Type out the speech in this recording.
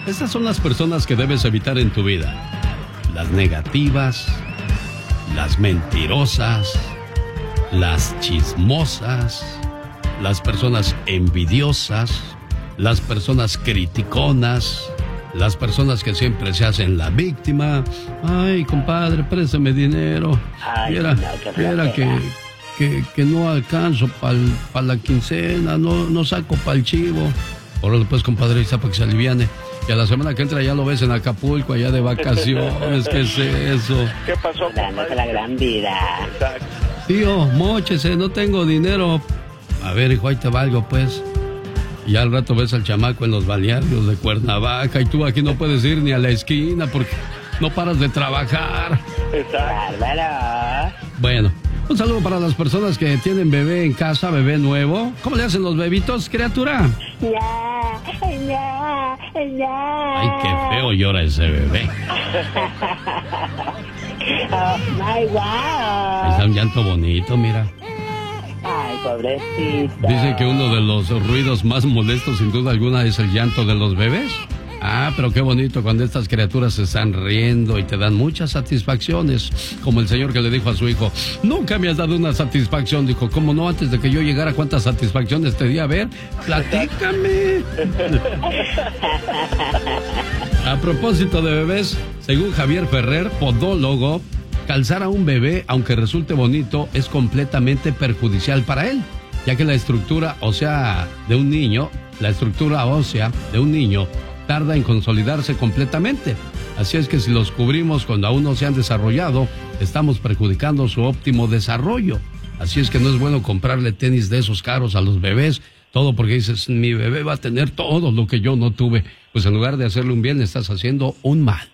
Estas son las personas que debes evitar en tu vida. Las negativas, las mentirosas, las chismosas, las personas envidiosas, las personas criticonas, las personas que siempre se hacen la víctima. Ay, compadre, préstame dinero. Viera que no alcanzo para la quincena, no saco para el chivo. Órale pues, compadre, está para que se aliviane. Y a la semana que entra ya lo ves en Acapulco, allá de vacaciones. ¿Qué es eso? ¿Qué pasó, Dándose la gran vida. Exacto. Tío, móchese, no tengo dinero. A ver, hijo, ahí te valgo, pues. Y al rato ves al chamaco en los balnearios de Cuernavaca y tú aquí no puedes ir ni a la esquina porque no paras de trabajar. Exacto. Bárbaro. Bueno, un saludo para las personas que tienen bebé en casa, bebé nuevo. ¿Cómo le hacen los bebitos, criatura? Ay, qué feo llora ese bebé. Oh, my wow. Ahí está un llanto bonito, mira. Ay, pobrecito. Dice que uno de los ruidos más molestos, sin duda alguna, es el llanto de los bebés. Ah, pero qué bonito cuando estas criaturas se están riendo y te dan muchas satisfacciones. Como el señor que le dijo a su hijo, nunca me has dado una satisfacción. Dijo, ¿cómo no? Antes de que yo llegara, ¿cuántas satisfacciones te di? A ver, platícame. A propósito de bebés, según Javier Ferrer, podólogo, calzar a un bebé, aunque resulte bonito, es completamente perjudicial para él, ya que la estructura ósea de un niño tarda en consolidarse completamente. Así es que si los cubrimos cuando aún no se han desarrollado, estamos perjudicando su óptimo desarrollo. Así es que no es bueno comprarle tenis de esos caros a los bebés, todo porque dices, mi bebé va a tener todo lo que yo no tuve. Pues en lugar de hacerle un bien, le estás haciendo un mal.